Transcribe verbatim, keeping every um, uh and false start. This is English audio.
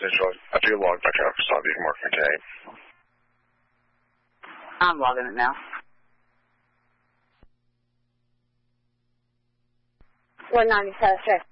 Digital. After you log back out, stop, you can mark McKay. I'm logging it now. one ninety-seven, sir.